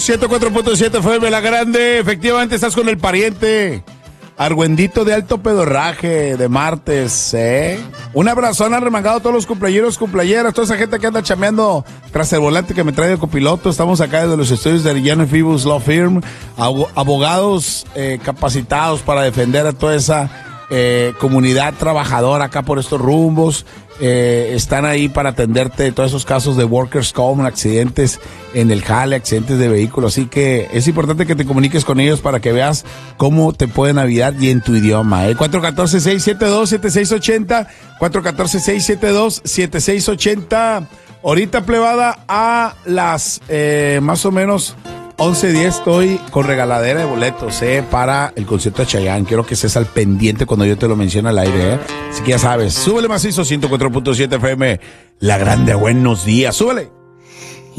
104.7 FM La Grande. Efectivamente estás con el pariente Argüendito de alto pedorraje de martes, Un abrazón arremangado a todos los cumpleañeros, cumpleañeras, toda esa gente que anda chameando tras el volante que me trae de copiloto. Estamos acá desde los estudios de Arellano Fibus Law Firm, abogados capacitados para defender a toda esa comunidad trabajadora acá por estos rumbos. Están ahí para atenderte todos esos casos de workers' comp, accidentes en el jale, accidentes de vehículos. Así que es importante que te comuniques con ellos para que veas cómo te pueden ayudar y en tu idioma. 414-672-7680, 414-672-7680. Ahorita, plebada, a las más o menos 11:10 estoy con regaladera de boletos, para el concierto de Chayanne. Quiero que estés al pendiente cuando yo te lo mencione al aire, Así que ya sabes, súbele macizo, 104.7 FM, La Grande, buenos días, súbele.